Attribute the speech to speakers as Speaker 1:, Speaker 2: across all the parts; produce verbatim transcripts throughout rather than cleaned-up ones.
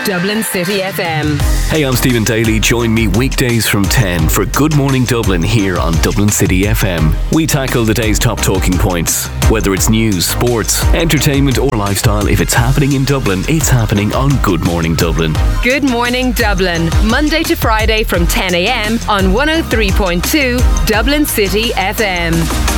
Speaker 1: Dublin City F M.
Speaker 2: Hey, I'm Stephen Daly. Join me weekdays from ten for Good Morning Dublin here on Dublin City F M. We tackle the day's top talking points. Whether it's news, sports, entertainment or lifestyle, if it's happening in Dublin, it's happening on Good Morning Dublin.
Speaker 1: Good Morning Dublin, Monday to Friday from ten a.m. on one oh three point two Dublin City F M.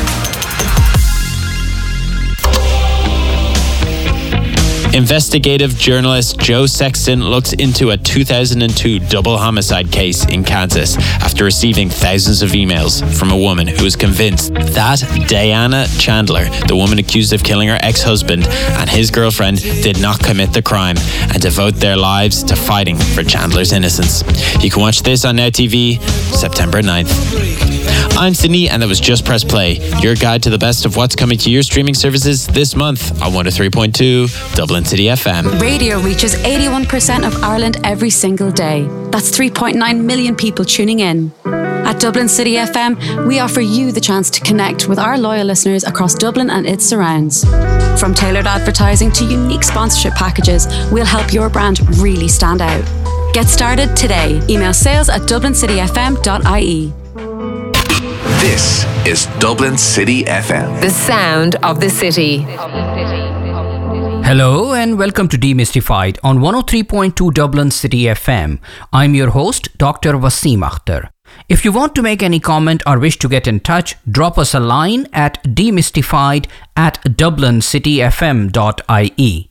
Speaker 3: Investigative journalist Joe Sexton looks into a two thousand two double homicide case in Kansas after receiving thousands of emails from a woman who was convinced that Diana Chandler, the woman accused of killing her ex-husband, and his girlfriend did not commit the crime and devote their lives to fighting for Chandler's innocence. You can watch this on Now T V September ninth. I'm Sydney, and that was Just Press Play, your guide to the best of what's coming to your streaming services this month on one oh three point two Dublin City F M.
Speaker 4: Radio reaches eighty-one percent of Ireland every single day. That's three point nine million people tuning in. At Dublin City F M, we offer you the chance to connect with our loyal listeners across Dublin and its surrounds. From tailored advertising to unique sponsorship packages, we'll help your brand really stand out. Get started today. Email sales at dublin city f m dot i e.
Speaker 5: This is Dublin City F M.
Speaker 1: The sound of the city.
Speaker 6: Hello and welcome to Demystified on one oh three point two Dublin City F M. I'm your host, Doctor Wasim Akhtar. If you want to make any comment or wish to get in touch, drop us a line at demystified at dublin city f m dot i e.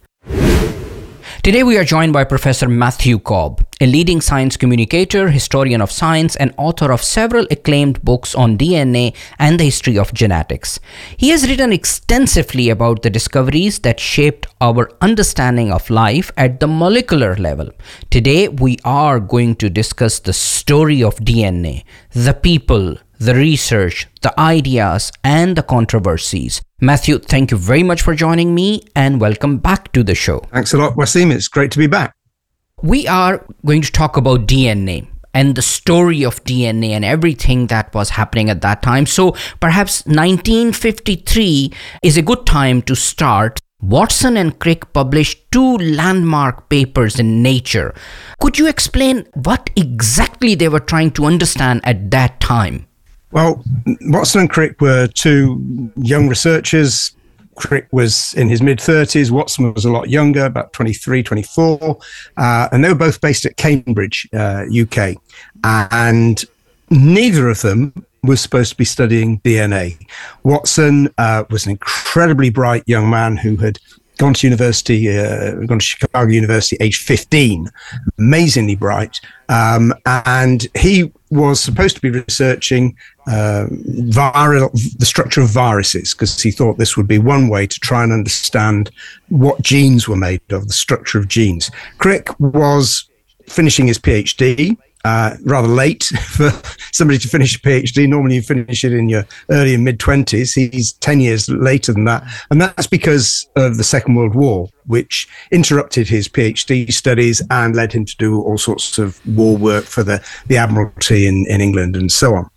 Speaker 6: Today we are joined by Professor Matthew Cobb, a leading science communicator, historian of science, and author of several acclaimed books on D N A and the history of genetics. He has written extensively about the discoveries that shaped our understanding of life at the molecular level. Today we are going to discuss the story of D N A, the people, the research, the ideas, and the controversies. Matthew, thank you very much for joining me and welcome back to the show.
Speaker 7: Thanks a lot, Wasim. It's great to be back.
Speaker 6: We are going to talk about D N A and the story of D N A and everything that was happening at that time. So perhaps nineteen fifty-three is a good time to start. Watson and Crick published two landmark papers in Nature. Could you explain what exactly they were trying to understand at that time?
Speaker 7: Well, Watson and Crick were two young researchers. Crick was in his mid-thirties. Watson was a lot younger, about twenty-three, twenty-four. Uh, and they were both based at Cambridge, uh, U K. And neither of them was supposed to be studying D N A. Watson uh, was an incredibly bright young man who had gone to university, uh, gone to Chicago University age fifteen, amazingly bright. Um, and he was supposed to be researching uh, viral, the structure of viruses, because he thought this would be one way to try and understand what genes were made of, the structure of genes. Crick was finishing his PhD. Uh, rather late for somebody to finish a PhD. Normally you finish it in your early and mid-twenties. He's ten years later than that. And that's because of the Second World War, which interrupted his PhD studies and led him to do all sorts of war work for the, the Admiralty in, in England and so on.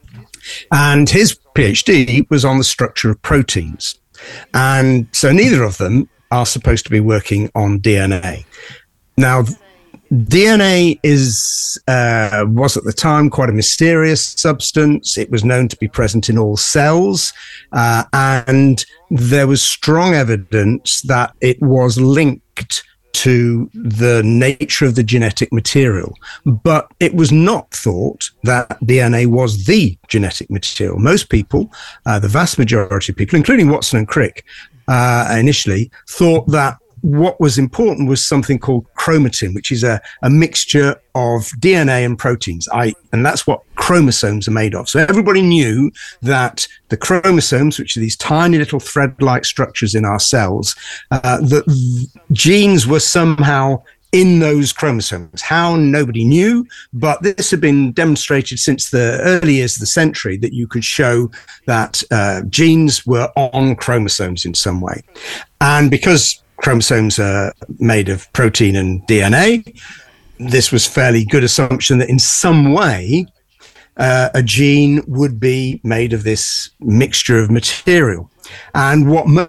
Speaker 7: And his PhD was on the structure of proteins. And so neither of them are supposed to be working on D N A. Now, D N A is uh, was at the time quite a mysterious substance. It was known to be present in all cells, uh, and there was strong evidence that it was linked to the nature of the genetic material. But it was not thought that D N A was the genetic material. Most people, uh, the vast majority of people, including Watson and Crick, uh, initially thought that what was important was something called chromatin, which is a, a mixture of D N A and proteins. I, and that's what chromosomes are made of. So everybody knew that the chromosomes, which are these tiny little thread-like structures in our cells, uh, that genes were somehow in those chromosomes. How, nobody knew, but this had been demonstrated since the early years of the century that you could show that uh, genes were on chromosomes in some way. And because chromosomes are made of protein and D N A, this was fairly good assumption that in some way uh, a gene would be made of this mixture of material. And what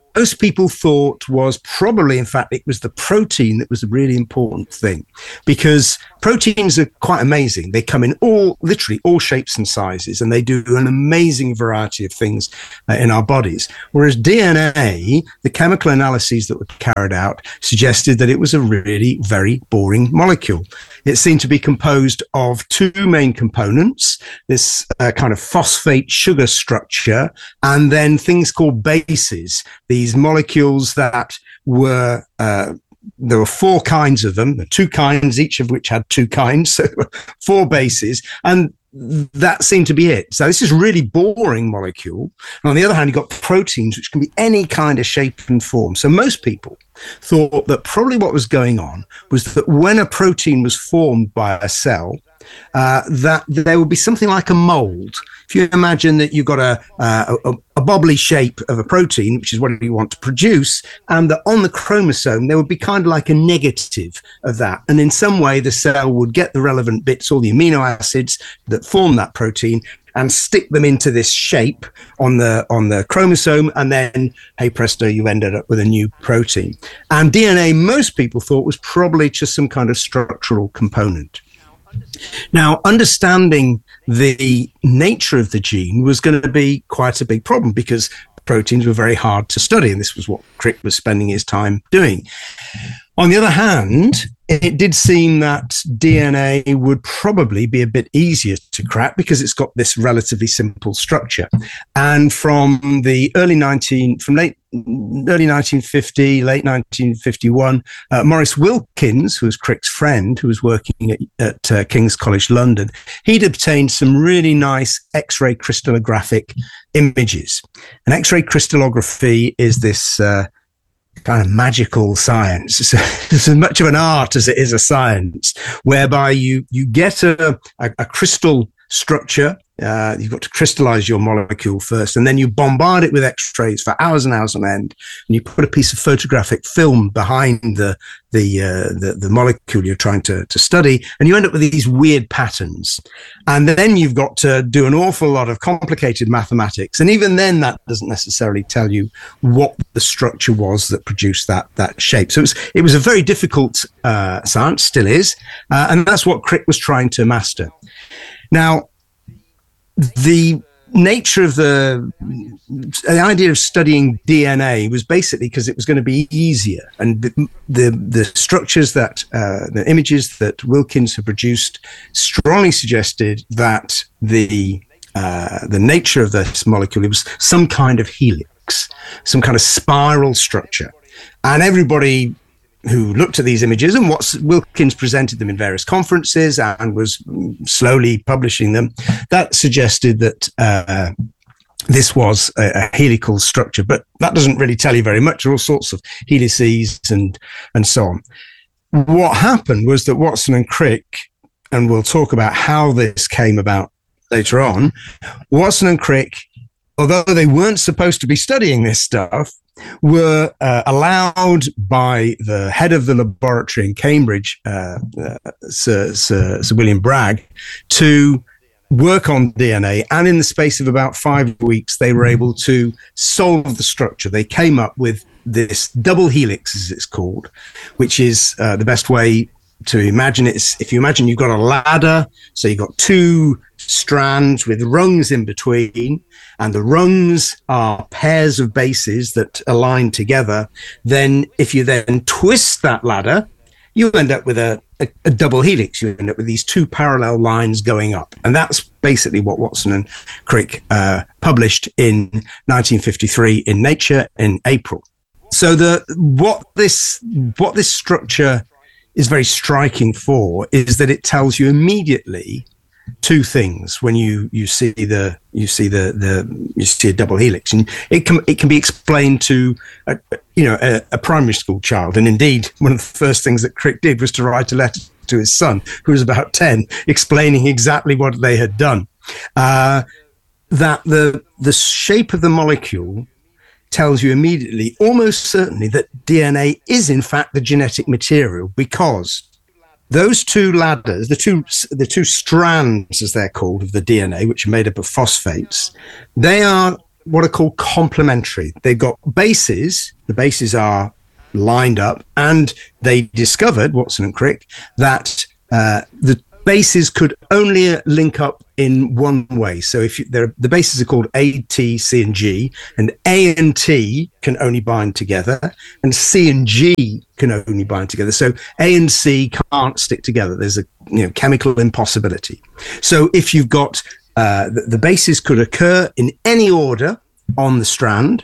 Speaker 7: most people thought was probably, in fact, it was the protein that was the really important thing, because proteins are quite amazing. They come in all, literally all shapes and sizes, and they do an amazing variety of things uh, in our bodies. Whereas D N A, the chemical analyses that were carried out suggested that it was a really very boring molecule. It seemed to be composed of two main components, this uh, kind of phosphate sugar structure, and then things called bases, these molecules that were, uh, there were four kinds of them, two kinds, each of which had two kinds, so four bases, and that seemed to be it. So this is a really boring molecule. And on the other hand, you've got proteins, which can be any kind of shape and form. So most people thought that probably what was going on was that when a protein was formed by a cell, uh, that there would be something like a mold. If you imagine that you've got a, uh, a, a bobbly shape of a protein, which is what you want to produce, and that on the chromosome, there would be kind of like a negative of that. And in some way, the cell would get the relevant bits, all the amino acids that form that protein, and stick them into this shape on the on the chromosome, and then, hey presto, you ended up with a new protein. And D N A, most people thought, was probably just some kind of structural component. Now, understanding the nature of the gene was going to be quite a big problem, because proteins were very hard to study, and this was what Crick was spending his time doing. On the other hand, it did seem that D N A would probably be a bit easier to crack because it's got this relatively simple structure. And from the early nineteen, from late early nineteen fifty, late nineteen fifty-one, uh, Maurice Wilkins, who was Crick's friend, who was working at, at uh, King's College London, he'd obtained some really nice X-ray crystallographic images. And X-ray crystallography is this uh, kind of magical science. It's, a, it's as much of an art as it is a science, whereby you you get a, a, a crystal structure. Uh, you've got to crystallize your molecule first, and then you bombard it with X-rays for hours and hours on end, and you put a piece of photographic film behind the the uh, the, the molecule you're trying to, to study, and you end up with these weird patterns. And then you've got to do an awful lot of complicated mathematics, and even then that doesn't necessarily tell you what the structure was that produced that that shape. So it was, it was a very difficult uh, science, still is, uh, and that's what Crick was trying to master. Now, the nature of the the idea of studying D N A was basically because it was going to be easier, and the the, the structures that uh, the images that Wilkins had produced strongly suggested that the uh, the nature of this molecule, it was some kind of helix, some kind of spiral structure, and everybody who looked at these images, and what Wilkins presented them in various conferences and was slowly publishing them, that suggested that uh, this was a, a helical structure. But that doesn't really tell you very much. There are all sorts of helices and and so on. What happened was that Watson and Crick, and we'll talk about how this came about later on, Watson and Crick, although they weren't supposed to be studying this stuff, were uh, allowed by the head of the laboratory in Cambridge, uh, uh, Sir, Sir, Sir William Bragg, to work on D N A. And in the space of about five weeks, they were able to solve the structure. They came up with this double helix, as it's called, which is uh, the best way to imagine it. If you imagine you've got a ladder, so you've got two strands with rungs in between, and the rungs are pairs of bases that align together, then if you then twist that ladder, you end up with a, a, a double helix. You end up with these two parallel lines going up. And that's basically what Watson and Crick uh, published in nineteen fifty-three in Nature in April. So the what this what this structure is very striking for is that it tells you immediately two things when you you see the you see the the you see a double helix, and it can it can be explained to a, you know a, a primary school child. And indeed, one of the first things that Crick did was to write a letter to his son, who was about ten, explaining exactly what they had done. Uh, that the the shape of the molecule tells you immediately, almost certainly, that D N A is in fact the genetic material, because those two ladders, the two the two strands, as they're called, of the D N A, which are made up of phosphates, they are what are called complementary. They've got bases. The bases are lined up, and they discovered, Watson and Crick, that uh, the bases could only link up in one way. So if you, the bases are called A, T, C, and G, and A and T can only bind together, and C and G can only bind together. So A and C can't stick together. There's a you know chemical impossibility. So if you've got uh, the, the bases could occur in any order on the strand.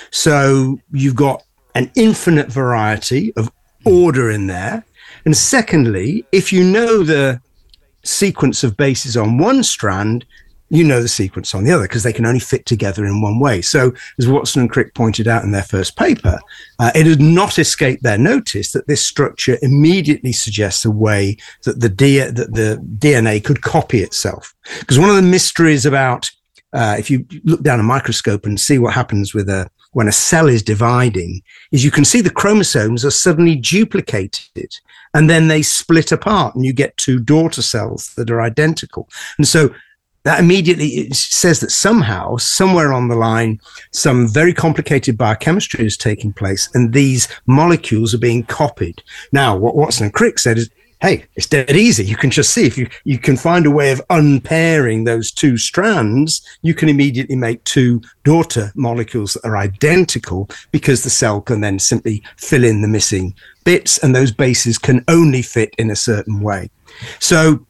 Speaker 7: So you've got an infinite variety of order in there. And secondly, if you know the sequence of bases on one strand, you know the sequence on the other, because they can only fit together in one way. So as Watson and Crick pointed out in their first paper, uh, it had not escaped their notice that this structure immediately suggests a way that the, D- that the D N A could copy itself. Because one of the mysteries about, uh, if you look down a microscope and see what happens with a when a cell is dividing, is you can see the chromosomes are suddenly duplicated, and then they split apart, and you get two daughter cells that are identical. And so that immediately it says that somehow, somewhere on the line, some very complicated biochemistry is taking place, and these molecules are being copied. Now, what Watson and Crick said is, hey, it's dead easy. You can just see if you, you can find a way of unpairing those two strands, you can immediately make two daughter molecules that are identical, because the cell can then simply fill in the missing bits, and those bases can only fit in a certain way. So,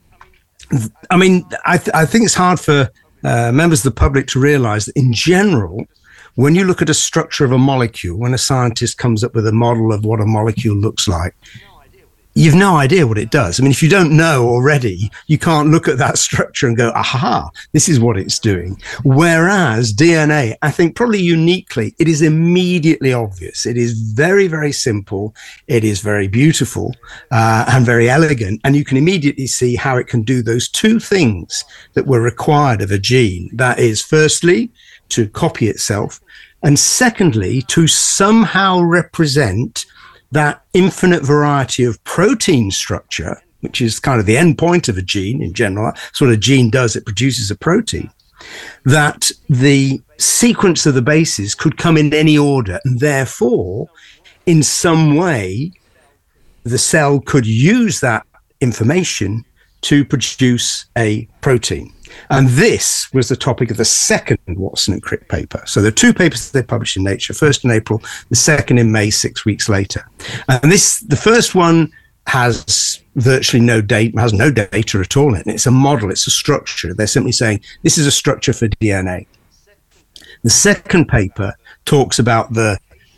Speaker 7: I mean, I, th- I think it's hard for uh, members of the public to realize that in general, when you look at a structure of a molecule, when a scientist comes up with a model of what a molecule looks like, you've no idea what it does. I mean, if you don't know already, you can't look at that structure and go, aha, this is what it's doing. Whereas D N A, I think probably uniquely, it is immediately obvious. It is very, very simple. It is very beautiful uh, and very elegant. And you can immediately see how it can do those two things that were required of a gene. That is, firstly, to copy itself, and secondly, to somehow represent that infinite variety of protein structure, which is kind of the end point of a gene in general. That's what a gene does. It produces a protein. That the sequence of the bases could come in any order, and therefore, in some way, the cell could use that information to produce a protein. And this was the topic of the second Watson and Crick paper. So there are two papers that they published in Nature, first in April, the second in May, six weeks later. And this, the first one has virtually no data, has no data at all in it. It's a model, it's a structure. They're simply saying, this is a structure for D N A. The second paper talks about the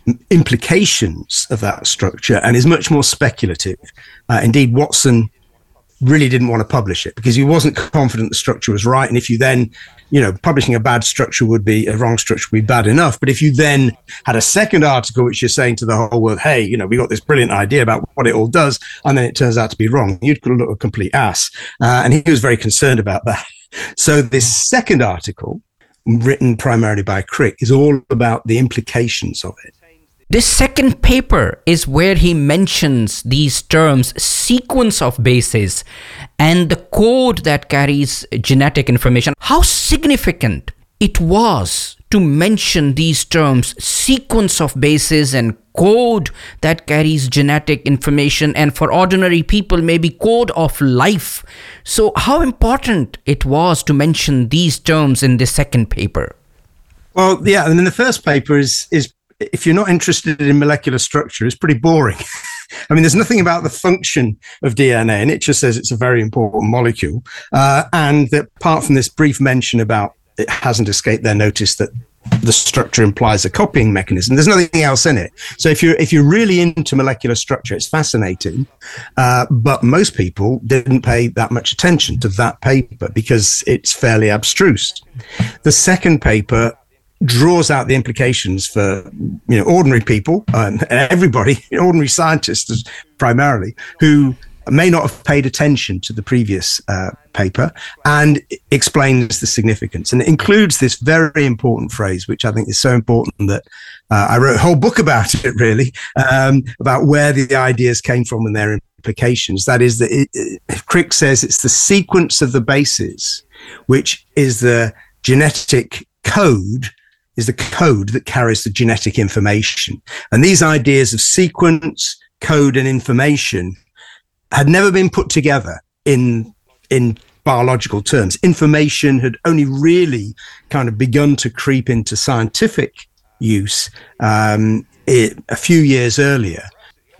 Speaker 7: implications of that structure and is much more speculative. Uh, indeed, Watson really didn't want to publish it because he wasn't confident the structure was right. And if you then, you know, publishing a bad structure would be, a wrong structure would be bad enough. But if you then had a second article which you're saying to the whole world, hey, you know, we got this brilliant idea about what it all does, and then it turns out to be wrong, you'd look a complete ass. Uh, and he was very concerned about that. So this second article, written primarily by Crick, is all about the implications of it.
Speaker 6: This second paper is where he mentions these terms, sequence of bases, and the code that carries genetic information. How significant it was to mention these terms, sequence of bases and code that carries genetic information, and for ordinary people, maybe code of life. So how important it was to mention these terms in the second paper?
Speaker 7: Well, yeah, and then the first paper is is if you're not interested in molecular structure, it's pretty boring. I mean, there's nothing about the function of D N A, and it just says it's a very important molecule. Uh, and that apart from this brief mention about it hasn't escaped their notice that the structure implies a copying mechanism, there's nothing else in it. So if you're if you're really into molecular structure, it's fascinating. Uh, but most people didn't pay that much attention to that paper because it's fairly abstruse. The second paper draws out the implications for, you know, ordinary people and everybody, ordinary scientists primarily, who may not have paid attention to the previous uh, paper, and explains the significance. And it includes this very important phrase, which I think is so important that uh, I wrote a whole book about it, really, um, about where the ideas came from and their implications. That is, that it, it, Crick says it's the sequence of the bases, which is the genetic code is the code that carries the genetic information. And these ideas of sequence, code, and information had never been put together in, in biological terms. Information had only really kind of begun to creep into scientific use um, it, a few years earlier.